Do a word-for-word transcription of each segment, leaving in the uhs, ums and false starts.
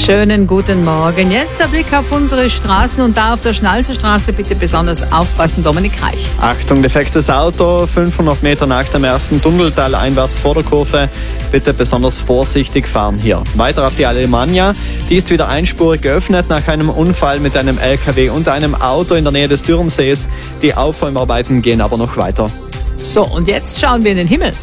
Schönen guten Morgen. Jetzt der Blick auf unsere Straßen und da auf der Schnalzerstraße bitte besonders aufpassen, Dominik Reich. Achtung, defektes Auto, fünfhundert Meter nach dem ersten Tunnelteil einwärts vor der Kurve. Bitte besonders vorsichtig fahren hier. Weiter auf die Alemannia. Die ist wieder einspurig geöffnet nach einem Unfall mit einem L K W und einem Auto in der Nähe des Dürrensees. Die Aufräumarbeiten gehen aber noch weiter. So, und jetzt schauen wir in den Himmel.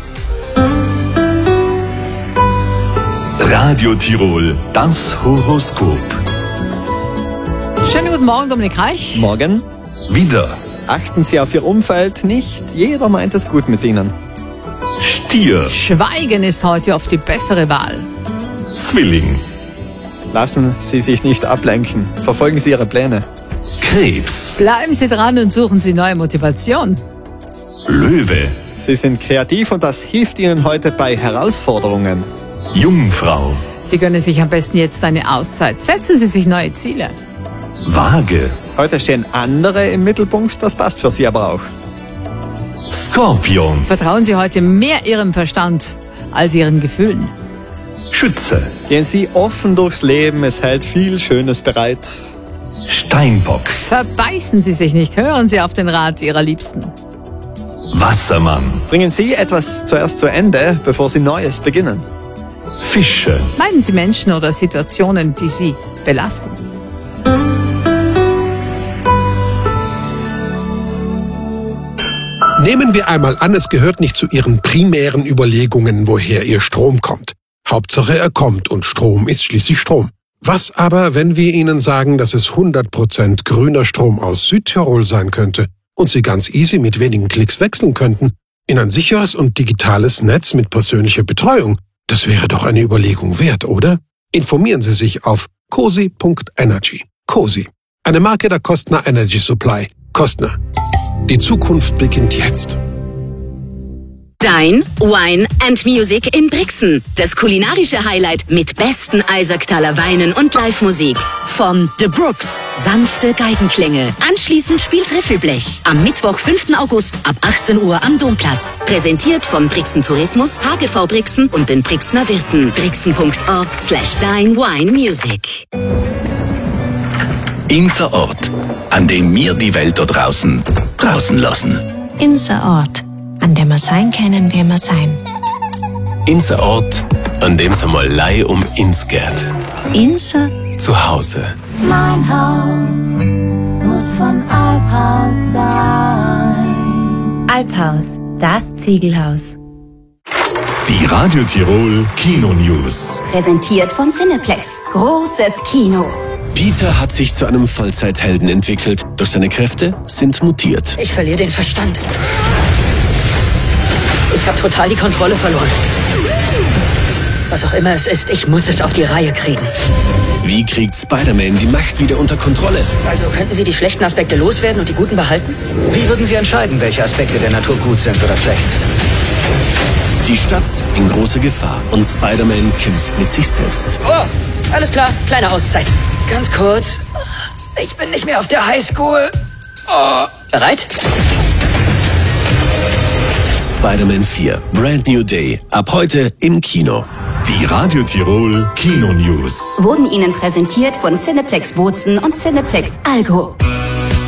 Radio Tirol, das Horoskop. Schönen guten Morgen, Dominik Reich. Morgen. Wieder Achten Sie auf Ihr Umfeld. Nicht jeder meint es gut mit Ihnen. Stier, Schweigen ist heute oft die bessere Wahl. Zwilling, Lassen Sie sich nicht ablenken. Verfolgen Sie Ihre Pläne. Krebs, Bleiben Sie dran und suchen Sie neue Motivation. Löwe, Sie sind kreativ und das hilft Ihnen heute bei Herausforderungen. Jungfrau, Sie gönnen sich am besten jetzt eine Auszeit. Setzen Sie sich neue Ziele. Waage, Heute stehen andere im Mittelpunkt, das passt für Sie aber auch. Skorpion, Vertrauen Sie heute mehr Ihrem Verstand als Ihren Gefühlen. Schütze, Gehen Sie offen durchs Leben, es hält viel Schönes bereit. Steinbock, Verbeißen Sie sich nicht, hören Sie auf den Rat Ihrer Liebsten. Wassermann, Bringen Sie etwas zuerst zu Ende, bevor Sie Neues beginnen. Fische, Meiden Sie Menschen oder Situationen, die Sie belasten. Nehmen wir einmal an, es gehört nicht zu Ihren primären Überlegungen, woher Ihr Strom kommt. Hauptsache er kommt und Strom ist schließlich Strom. Was aber, wenn wir Ihnen sagen, dass es hundert Prozent grüner Strom aus Südtirol sein könnte und Sie ganz easy mit wenigen Klicks wechseln könnten in ein sicheres und digitales Netz mit persönlicher Betreuung? Das wäre doch eine Überlegung wert, oder? Informieren Sie sich auf cosi punkt energy. Cosi, eine Marke der Kostner Energy Supply. Kostner. Die Zukunft beginnt jetzt. Dine, Wine and Music in Brixen. Das kulinarische Highlight mit besten Eiserktaler Weinen und Live-Musik. Von The Brooks. Sanfte Geigenklänge. Anschließend spielt Riffelblech. Am Mittwoch, fünften August ab achtzehn Uhr am Domplatz. Präsentiert von Brixen Tourismus, H G V Brixen und den Brixner Wirten. brixen punkt org slash Dine, Wine, Music. Unser Ort, an dem wir die Welt da draußen draußen lassen. Unser Ort, an dem wir sein können, wie wir sein. Unser Ort, an dem es einmal lei um ins geht. Unser Zu Hause. Mein Haus muss von Alphaus sein. Alphaus, das Ziegelhaus. die Radio Tirol Kino News. Präsentiert von Cineplex. Großes Kino. Peter hat sich zu einem Vollzeithelden entwickelt, doch seine Kräfte sind mutiert. Ich verliere den Verstand. Ich habe total die Kontrolle verloren. Was auch immer es ist, ich muss es auf die Reihe kriegen. Wie kriegt Spider-Man die Macht wieder unter Kontrolle? Also könnten Sie die schlechten Aspekte loswerden und die guten behalten? Wie würden Sie entscheiden, welche Aspekte der Natur gut sind oder schlecht? Die Stadt in großer Gefahr und Spider-Man kämpft mit sich selbst. Oh, alles klar, kleine Auszeit. Ganz kurz. Ich bin nicht mehr auf der Highschool. Oh. Bereit? Spider-Man vier, Brand New Day, ab heute im Kino. Die Radio Tirol Kino News. Wurden Ihnen präsentiert von Cineplex Bozen und Cineplex Algo.